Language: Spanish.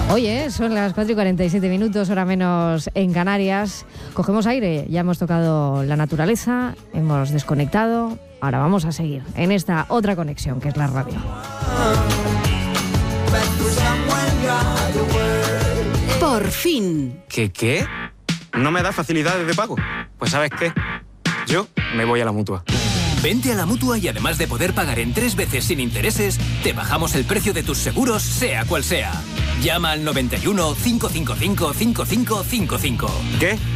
Oye, son las 4:47, hora menos en Canarias. Cogemos aire, ya hemos tocado la naturaleza, hemos desconectado. Ahora vamos a seguir en esta otra conexión que es la radio. Por fin. ¿Qué? ¿No me da facilidades de pago? Pues ¿sabes qué? Yo me voy a la Mutua. Vente a la Mutua y además de poder pagar en 3 veces sin intereses, te bajamos el precio de tus seguros, sea cual sea. Llama al 91 555 5555. ¿Qué?